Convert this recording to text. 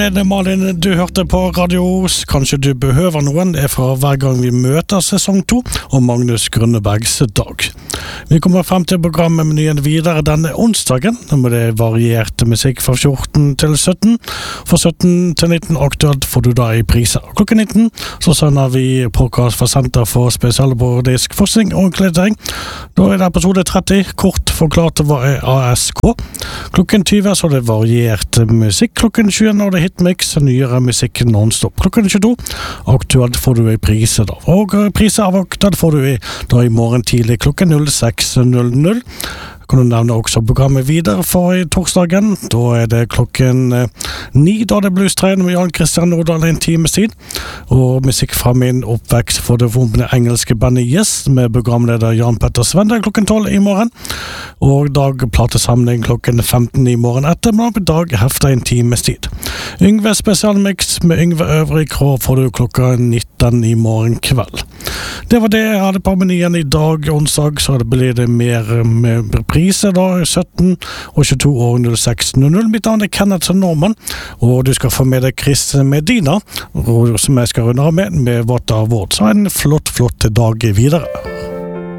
Det Malin, du hørte på Radio Os. Kanskje du behøver noen. Det fra hver gang vi møter sesong 2 og Magnus Grønnebergs dag. Vi kommer frem til programmenyen videre denne onsdagen, med det varierte musikk fra 14 til 17. Fra 17 til 19 aktuelt får du da i priser. Klokken 19 så sender vi podcast fra Senter for spesialbordisk forskning og inkluderering. Da det episode 30, kort forklart hva ASK. Klokken 20 så det variert musikk. Klokken 20 når det Hitmix, nyere musikk non-stop. Klokken 22, aktuelt får du i priser da. Og priser av aktuelt får du da i morgen tidlig klokken 06:00. Kan du nevne også programmet videre for i torsdagen. Da det klokken 9, da det blues-trening med Jan Christian Nordahl en times tid. Og musikk fra min oppvekst for det vombende engelske bandet Yes, med programleder Jan Petter Svende klokken 12 i morgen. Og dag platesamling klokken 15 i morgen etter, men i dag hefter en times tid. Yngve spesialmix med Yngve Øvrig Krå får du klokka 19 i morgen kveld. Det var det jeg hadde på menyen i dag, onsdag, så det blir det mer med priser da, 17 og 22 år 06:00. Mitt navn Kenneth Norman, og du skal få med deg Chris Medina, som jeg skal runde av med What Are Words. Så en flott dag videre.